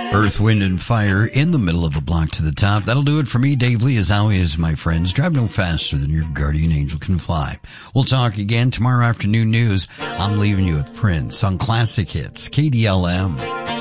Earth, Wind, and Fire in the middle of a block to the top. That'll do it for me, Dave Lee, as always, my friends. Drive no faster than your guardian angel can fly. We'll talk again tomorrow afternoon news. I'm leaving you with Prince on Classic Hits, KDLM.